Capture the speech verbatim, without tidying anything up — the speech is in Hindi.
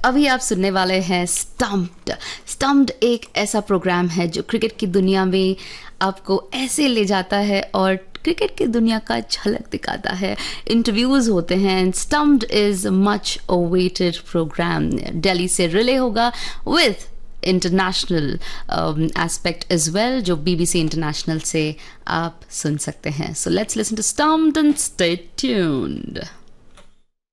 अभी आप सुनने वाले हैं स्टम्प्ड। स्टम्प्ड एक ऐसा प्रोग्राम है जो क्रिकेट की दुनिया में आपको ऐसे ले जाता है और क्रिकेट की दुनिया का झलक दिखाता है। इंटरव्यूज़ होते हैं। Stumped is much awaited programme. Delhi से रिले होगा with international aspect as well, जो बीबीसी इंटरनेशनल से आप सुन सकते हैं। So let's listen to stumped and stay tuned.